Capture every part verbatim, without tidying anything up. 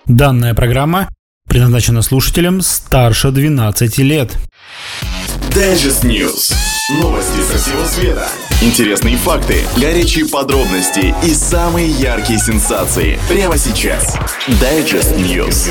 Данная программа предназначена слушателям старше двенадцати лет. Digest News. Новости со всего света. Интересные факты, горячие подробности и самые яркие сенсации. Прямо сейчас. Digest News.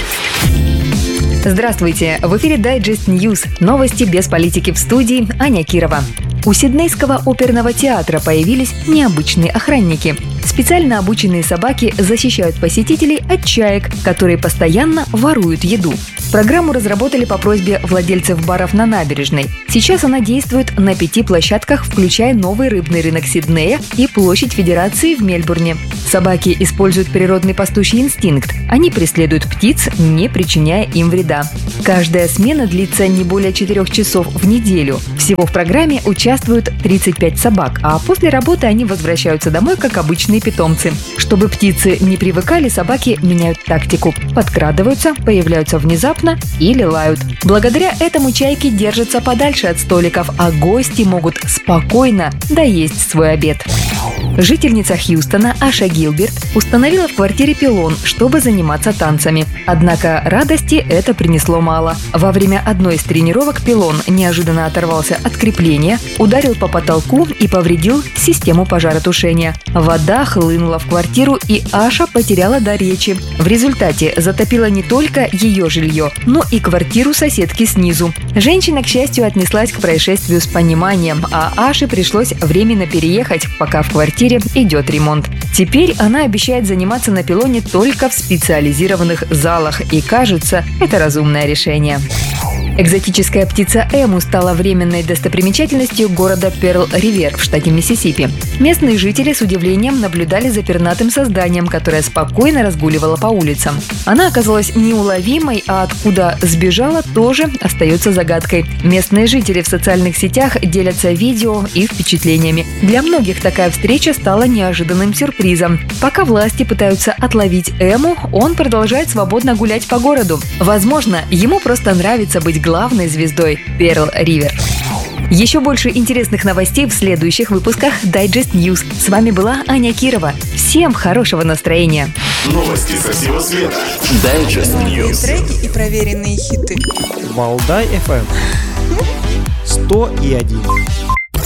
Здравствуйте! В эфире Digest News. Новости без политики, в студии Аня Кирова. У Сиднейского оперного театра появились необычные охранники. Специально обученные собаки защищают посетителей от чаек, которые постоянно воруют еду. Программу разработали по просьбе владельцев баров на набережной. Сейчас она действует на пяти площадках, включая новый рыбный рынок Сиднея и площадь Федерации в Мельбурне. Собаки используют природный пастуший инстинкт. Они преследуют птиц, не причиняя им вреда. Каждая смена длится не более четырех часов в неделю. Всего в программе участвуют тридцать пять собак, а после работы они возвращаются домой как обычные питомцы. Чтобы птицы не привыкали, собаки меняют тактику. Подкрадываются, появляются внезапно или лают. Благодаря этому чайки держатся подальше от столиков, а гости могут спокойно доесть свой обед. Жительница Хьюстона Аша Гилберт установила в квартире пилон, чтобы заниматься танцами. Однако радости это принесло мало. Во время одной из тренировок пилон неожиданно оторвался от крепления, ударил по потолку и повредил систему пожаротушения. Вода хлынула в квартиру, и Аша потеряла дар речи. В результате затопило не только ее жилье, но и квартиру соседки снизу. Женщина, к счастью, отнеслась к происшествию с пониманием, а Аше пришлось временно переехать, пока в квартире идет ремонт. Теперь она обещает заниматься на пилоне только в специализированных залах, и кажется, это разумное решение. Экзотическая птица эму стала временной достопримечательностью города Перл-Ривер в штате Миссисипи. Местные жители с удивлением наблюдали за пернатым созданием, которое спокойно разгуливало по улицам. Она оказалась неуловимой, а откуда сбежала, тоже остается загадкой. Местные жители в социальных сетях делятся видео и впечатлениями. Для многих такая встреча стала неожиданным сюрпризом. Пока власти пытаются отловить эму, он продолжает свободно гулять по городу. Возможно, ему просто нравится быть главной звездой Перл-Ривер. Еще больше интересных новостей в следующих выпусках Digest News. С вами была Аня Кирова. Всем хорошего настроения. Новости со всего света. Digest News. Треки и проверенные хиты. Валдай эф эм сто и один.